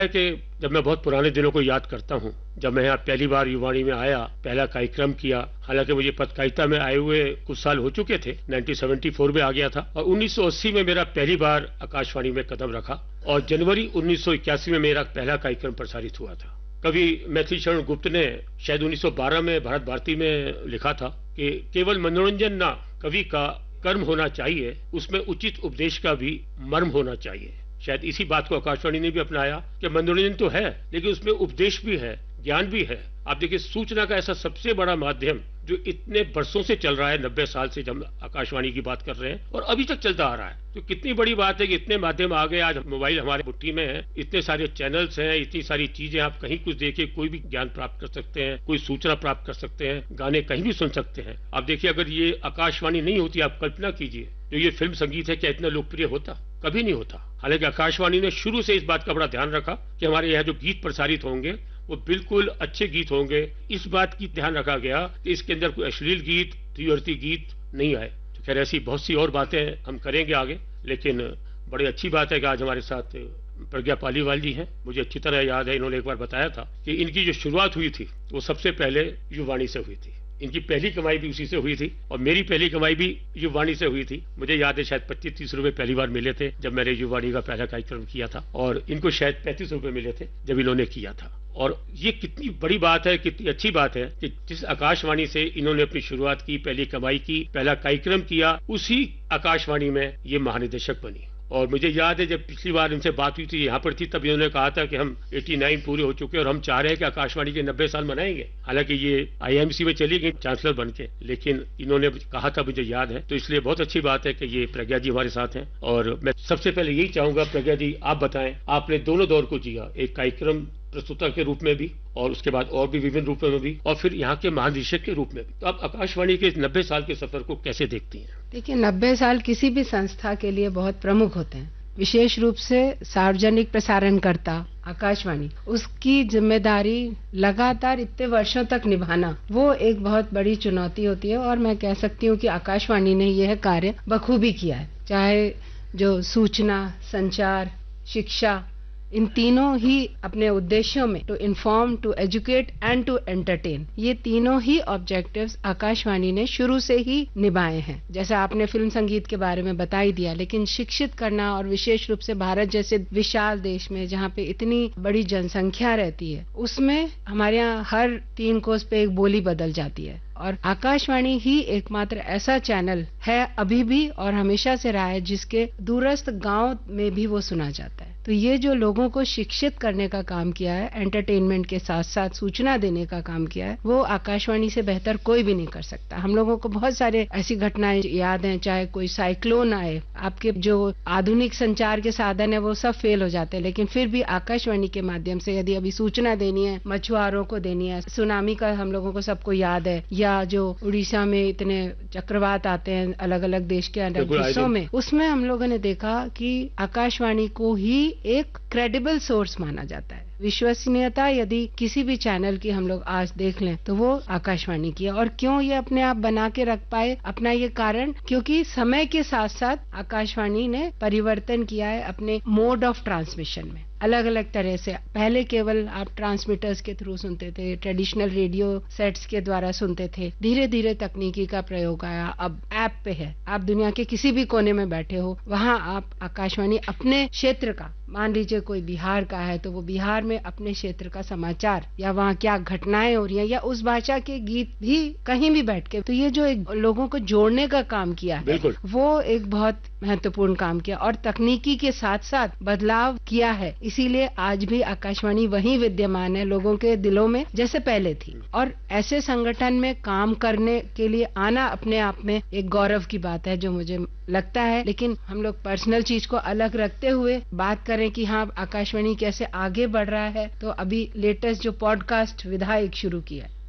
है कि जब मैं बहुत पुराने दिनों को याद करता हूँ, जब मैं यहाँ पहली बार युवाणी में आया, पहला कार्यक्रम किया। हालांकि मुझे पत्रकारिता में आए हुए कुछ साल हो चुके थे, 1974 में आ गया था और 1980 में मेरा पहली बार आकाशवाणी में कदम रखा और जनवरी 1981 में मेरा पहला कार्यक्रम प्रसारित हुआ था। कवि मैथिली शरण गुप्त ने शायद 1912 में भारत भारती में लिखा था कि केवल मनोरंजन ना कवि का कर्म होना चाहिए, उसमें उचित उपदेश का भी मर्म होना चाहिए। शायद इसी बात को आकाशवाणी ने भी अपनाया कि मनोरंजन तो है लेकिन उसमें उपदेश भी है, ज्ञान भी है। आप देखिए, सूचना का ऐसा सबसे बड़ा माध्यम जो इतने वर्षों से चल रहा है, 90 साल से जब आकाशवाणी की बात कर रहे हैं और अभी तक चलता आ रहा है, तो कितनी बड़ी बात है कि इतने माध्यम आ गए। आज मोबाइल हमारे मुट्ठी में है, इतने सारे चैनल्स हैं, इतनी सारी चीजें, आप कहीं कुछ देखिए कोई भी ज्ञान प्राप्त कर सकते हैं, कोई सूचना प्राप्त कर सकते हैं, गाने कहीं भी सुन सकते हैं। आप देखिए, अगर ये आकाशवाणी नहीं होती, आप कल्पना कीजिए जो ये फिल्म संगीत है क्या इतना लोकप्रिय होता? कभी नहीं होता। हालांकि आकाशवाणी ने शुरू से इस बात का बड़ा ध्यान रखा कि हमारे यहाँ जो गीत प्रसारित होंगे वो बिल्कुल अच्छे गीत होंगे। इस बात की ध्यान रखा गया कि इसके अंदर कोई अश्लील गीत, द्विअर्थी गीत नहीं आए। तो खैर ऐसी बहुत सी और बातें हम करेंगे आगे, लेकिन बड़ी अच्छी बात है कि आज हमारे साथ प्रज्ञा पालीवाल जी हैं। मुझे अच्छी तरह याद है, इन्होंने एक बार बताया था कि इनकी जो शुरुआत हुई थी वो सबसे पहले युवाणी से हुई थी। इनकी पहली कमाई भी उसी से हुई थी और मेरी पहली कमाई भी युवाणी से हुई थी। मुझे याद है शायद 25-30 रुपए पहली बार मिले थे जब मैंने युवाणी का पहला कार्यक्रम किया था और इनको शायद 35 रुपए मिले थे जब इन्होंने किया था। और ये कितनी बड़ी बात है, कितनी अच्छी बात है कि जिस आकाशवाणी से इन्होंने अपनी शुरुआत की, पहली कमाई की, पहला कार्यक्रम किया, उसी आकाशवाणी में ये महानिदेशक बनी। और मुझे याद है जब पिछली बार इनसे बात हुई थी, यहाँ पर थी, तब इन्होंने कहा था कि हम 89 पूरे हो चुके हैं और हम चाह रहे हैं कि आकाशवाणी के 90 साल मनाएंगे। हालांकि ये आईएमसी में चली गई चांसलर बन के, लेकिन इन्होंने कहा था, मुझे याद है। तो इसलिए बहुत अच्छी बात है कि ये प्रज्ञा जी हमारे साथ हैं। और मैं सबसे पहले यही चाहूंगा, प्रज्ञा जी आप बताएं, आपने दोनों दौर को जिया, एक कार्यक्रम प्रस्तुता के रूप में भी और उसके बाद और भी विभिन्न रूपों में भी, और फिर यहाँ के महानिदेशक के रूप में भी। तो आप आकाशवाणी के 90 साल के सफर को कैसे देखती हैं? देखिए, 90 साल किसी भी संस्था के लिए बहुत प्रमुख होते हैं, विशेष रूप से सार्वजनिक प्रसारणकर्ता आकाशवाणी, उसकी जिम्मेदारी लगातार इतने वर्षों तक निभाना, वो एक बहुत बड़ी चुनौती होती है। और मैं कह सकती हूँ कि आकाशवाणी ने यह कार्य बखूबी किया है। चाहे जो सूचना, संचार, शिक्षा, इन तीनों ही अपने उद्देश्यों में, to inform, to educate and to entertain, ये तीनों ही ऑब्जेक्टिव्स आकाशवाणी ने शुरू से ही निभाए हैं। जैसे आपने फिल्म संगीत के बारे में बता ही दिया, लेकिन शिक्षित करना, और विशेष रूप से भारत जैसे विशाल देश में जहाँ पे इतनी बड़ी जनसंख्या रहती है, उसमें हमारे यहाँ हर 3 कोस पे एक बोली बदल जाती है। और आकाशवाणी ही एकमात्र ऐसा चैनल है अभी भी और हमेशा से रहा है जिसके दूरस्थ गांव में भी वो सुना जाता है। तो ये जो लोगों को शिक्षित करने का काम किया है, एंटरटेनमेंट के साथ साथ सूचना देने का काम किया है, वो आकाशवाणी से बेहतर कोई भी नहीं कर सकता। हम लोगों को बहुत सारे ऐसी घटनाएं याद हैं, चाहे कोई साइक्लोन आए, आपके जो आधुनिक संचार के साधन है वो सब फेल हो जाते हैं, लेकिन फिर भी आकाशवाणी के माध्यम से यदि अभी सूचना देनी है, मछुआरों को देनी है, सुनामी का हम लोगों को सबको याद है, या जो उड़ीसा में इतने चक्रवात आते हैं अलग अलग देश के अलग हिस्सों में, उसमें हम लोगों ने देखा कि आकाशवाणी को ही एक क्रेडिबल सोर्स माना जाता है। विश्वसनीयता यदि किसी भी चैनल की हम लोग आज देख लें तो वो आकाशवाणी की है। और क्यों ये अपने आप बना के रख पाए अपना ये कारण, क्योंकि समय के साथ साथ आकाशवाणी ने परिवर्तन किया है अपने मोड ऑफ ट्रांसमिशन में। अलग अलग तरह से, पहले केवल आप ट्रांसमीटर्स के थ्रू सुनते थे, ट्रेडिशनल रेडियो सेट्स के द्वारा सुनते थे, धीरे धीरे तकनीकी का प्रयोग आया, अब ऐप पे है, आप दुनिया के किसी भी कोने में बैठे हो, वहाँ आप आकाशवाणी अपने क्षेत्र का, मान लीजिए कोई बिहार का है तो वो बिहार में अपने क्षेत्र का समाचार या वहाँ क्या घटनाएं हो रही हैं या उस भाषा के गीत भी कहीं भी बैठ के, तो ये जो एक लोगों को जोड़ने का काम किया है, वो एक बहुत महत्वपूर्ण काम किया और तकनीकी के साथ साथ बदलाव किया है। इसीलिए आज भी आकाशवाणी वही विद्यमान है लोगों के दिलों में जैसे पहले थी। और ऐसे संगठन में काम करने के लिए आना अपने आप में एक गौरव की बात है जो मुझे लगता है। लेकिन हम लोग पर्सनल चीज को अलग रखते हुए बात करें कि हाँ आकाशवाणी कैसे आगे बढ़ रहा है, तो अभी लेटेस्ट जो पॉडकास्ट विधा एक शुरू किया है,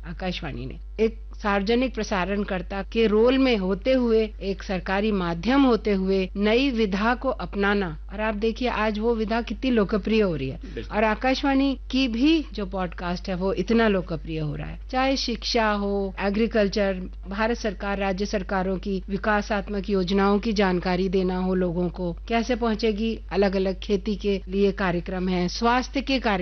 आकाशवाणी ने। एक सार्वजनिक प्रसारणकर्ता के रोल में होते हुए, एक सरकारी माध्यम होते हुए नई विधा को अपनाना, और आप देखिए आज वो विधा कितनी लोकप्रिय हो रही है और आकाशवाणी की भी जो पॉडकास्ट है वो इतना लोकप्रिय हो रहा है। चाहे शिक्षा हो, एग्रीकल्चर, भारत सरकार, राज्य सरकारों की विकासात्मक योजनाओं की जानकारी देना हो लोगों को, कैसे पहुंचेगी, अलग अलग खेती के लिए कार्यक्रम है, स्वास्थ्य के कार्यक्रम